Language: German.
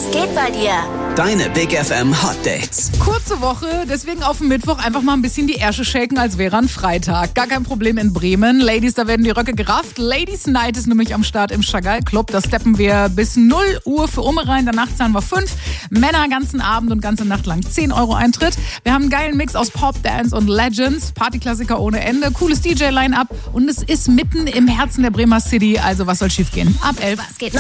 Was geht bei dir? Deine Big FM Hot Dates. Kurze Woche, deswegen auf dem Mittwoch einfach mal ein bisschen die Ärsche shaken, als wäre ein Freitag. Gar kein Problem in Bremen. Ladies, da werden die Röcke gerafft. Ladies Night ist nämlich am Start im Chagall Club. Da steppen wir bis 0 Uhr für Umme rein. Danach zahlen wir 5. Männer ganzen Abend und ganze Nacht lang 10 € Eintritt. Wir haben einen geilen Mix aus Pop, Dance und Legends. Partyklassiker ohne Ende. Cooles DJ-Line-Up. Und es ist mitten im Herzen der Bremer City. Also was soll schief gehen? Ab 11. Was geht noch?